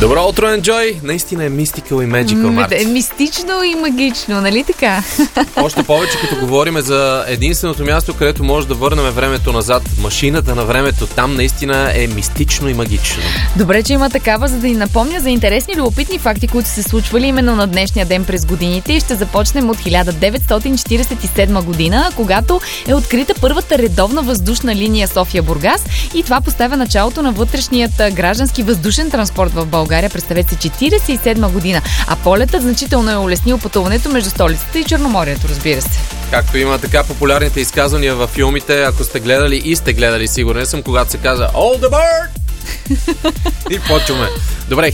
Добро утро, Enjoy! Наистина е mystical и magical, Марти. Мистично и магично, нали така? Още повече, като говорим за единственото място, където може да върнем времето назад. Машината на времето. Там наистина е мистично и магично. Добре, че има такава, за да ни напомня за интересни любопитни факти, които се случвали именно на днешния ден през годините. И ще започнем от 1947 година, когато е открита първата редовна въздушна линия София-Бургас, и това поставя началото на вътрешният граждански въздушен транспорт в България. Представете се, 47 година. А полетът значително е улеснил пътуването между столицата и Черноморието, разбира се. Както има така популярните изказвания във филмите, ако сте гледали и сте гледали, сигурен съм, когато се казва All the bird! И почваме. Добре,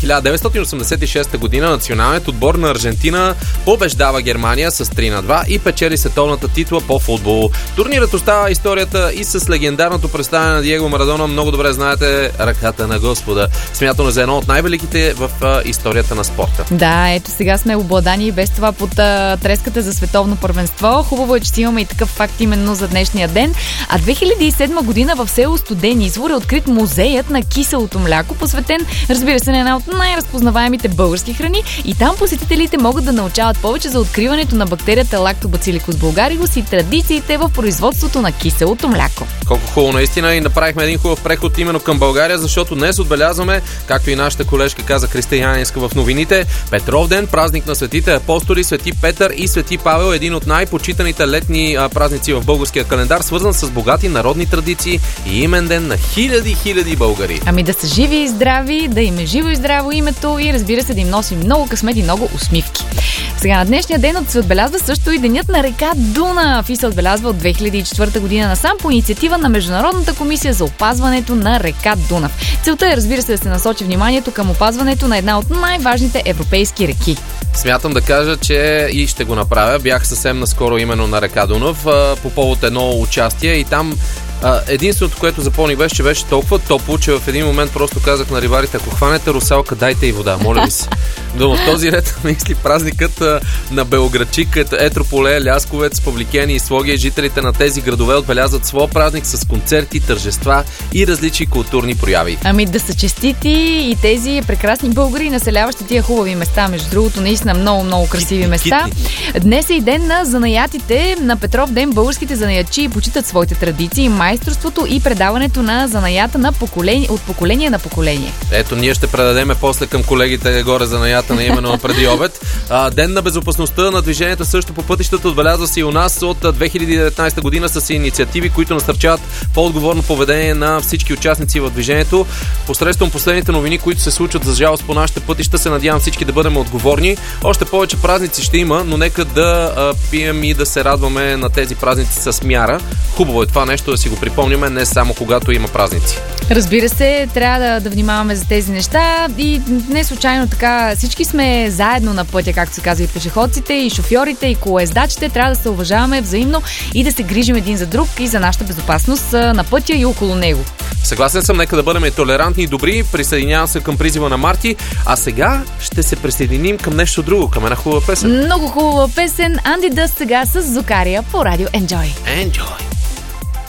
1986 година националният отбор на Аржентина побеждава Германия с 3-2 и печели световната титла по футбол. Турнирът остава историята и с легендарното представяне на Диего Марадона. Много добре знаете ръката на Господа. Смятано за едно от най-великите в историята на спорта. Да, ето сега сме обладани и без това под треската за световно първенство. Хубаво е, че си имаме и такъв факт именно за днешния ден. А 2007 година в село Студен извор е открит музеят на киселото мляко, посветен, разбира се, на една от най-разпознаваемите български храни, и там посетителите могат да научават повече за откриването на бактерията Lactobacillus bulgaricus и традициите в производството на киселото мляко. Колко хубаво наистина, и направихме един хубав преход именно към България, защото днес отбелязваме, както и нашата колежка каза Кристина Янинска в новините, Петров ден, празник на светите апостоли, Свети Петър и Свети Павел, един от най-почитаните летни празници в българския календар, свързан с богати народни традиции и имен ден на хиляди българи. Ами да са живи и здрави, да им е живо и здраво името и, разбира се, да им носи много късмет и много усмивки. Сега на днешния ден се отбелязва също и денят на река Дунав и се отбелязва от 2004 година насам по инициатива на Международната комисия за опазването на река Дунав. Целта е, разбира се, да се насочи вниманието към опазването на една от най-важните европейски реки. Смятам да кажа, че и ще го направя. Бях съвсем наскоро именно на река Дунав по повод едно участие и там единственото, което запомних, беше, че беше толкова топло, че в един момент просто казах на рибарите: ако хванете русалка, дайте и вода, моля ви се. Но в този ред мисли празникът на Белоградчик, Етрополе, Лясковец, Павликени и Слогия, жителите на тези градове отбелязват своя празник с концерти, тържества и различни културни прояви. Ами да са честити и тези прекрасни българи, населяващи тия хубави места. Между другото, наистина много красиви места. Днес е и ден на занаятите. На Петров ден българските занаятчии почитат своите традиции, майсторството и предаването на занаята на от поколение на поколение. Ето, ние ще предадеме после към колегите горе занаята на именно преди обед. Ден на безопасността на движението също по пътищата отбелязва се и у нас от 2019 година с инициативи, които насърчават по-отговорно поведение на всички участници в движението. Посредством последните новини, които се случват за жалост по нашите пътища, се надявам всички да бъдем отговорни. Още повече празници ще има, но нека да пием и да се радваме на тези празници с мяра. Хубаво е това нещо да си го припомняме не само когато има празници. Разбира се, трябва да внимаваме за тези неща и не случайно така всички сме заедно на пътя, както се казва, и пешеходците, и шофьорите, и колоездачите. Трябва да се уважаваме взаимно и да се грижим един за друг и за нашата безопасност на пътя и около него. Съгласен съм, нека да бъдем толерантни и добри. Присъединявам се към призива на Марти. А сега ще се присъединим към нещо друго, към една хубава песен. Много хубава песен. Анди Дъст сега с Зукария по радио Enjoy. Enjoy!